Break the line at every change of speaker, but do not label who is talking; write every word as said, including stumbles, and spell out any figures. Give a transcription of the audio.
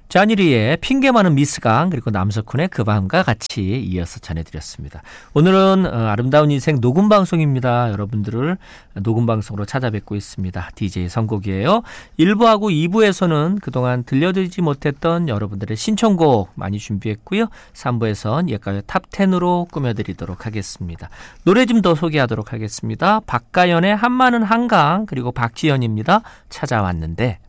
짜니리의 핑계 많은 미스강 그리고 남석훈의 그 밤과 같이 이어서 전해드렸습니다. 오늘은 아름다운 인생 녹음방송입니다. 여러분들을 녹음방송으로 찾아뵙고 있습니다. 디제이 선곡이에요. 일 부하고 이 부에서는 그동안 들려드리지 못했던 여러분들의 신청곡 많이 준비했고요. 삼 부에선 옛가요 탑텐으로 꾸며드리도록 하겠습니다. 노래 좀 더 소개하도록 하겠습니다. 박가연의 한마는 한강 그리고 박지연입니다. 찾아왔는데